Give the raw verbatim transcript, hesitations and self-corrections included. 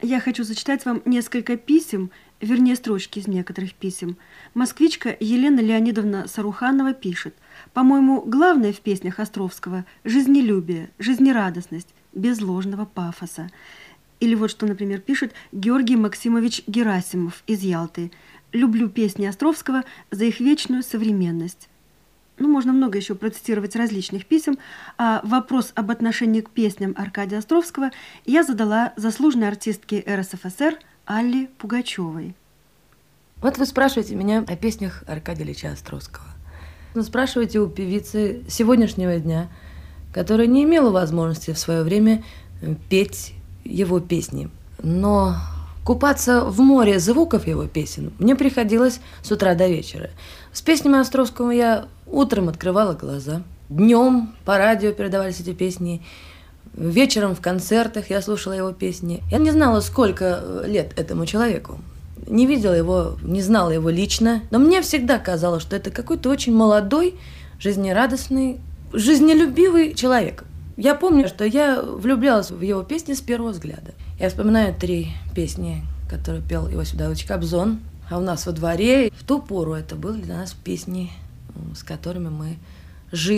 Я хочу зачитать вам несколько писем, вернее, строчки из некоторых писем. Москвичка Елена Леонидовна Саруханова пишет: «По-моему, главное в песнях Островского – жизнелюбие, жизнерадостность, без ложного пафоса». Или вот что, например, пишет Георгий Максимович Герасимов из Ялты: «Люблю песни Островского за их вечную современность». Ну, можно много еще процитировать различных писем, а вопрос об отношении к песням Аркадия Островского я задала заслуженной артистке эр эс эф эс эр Алле Пугачевой. Вот вы спрашиваете меня о песнях Аркадия Ильича Островского. Вы спрашиваете у певицы сегодняшнего дня, которая не имела возможности в свое время петь его песни. Но купаться в море звуков его песен мне приходилось с утра до вечера. С песнями Островского я утром открывала глаза, днем по радио передавались эти песни, вечером в концертах я слушала его песни. Я не знала, сколько лет этому человеку. Не видела его, не знала его лично, но мне всегда казалось, что это какой-то очень молодой, жизнерадостный, жизнелюбивый человек. Я помню, что я влюблялась в его песни с первого взгляда. Я вспоминаю три песни, которые пел Иосиф Давыдович Кобзон. А у нас во дворе в ту пору это были для нас песни, с которыми мы жили.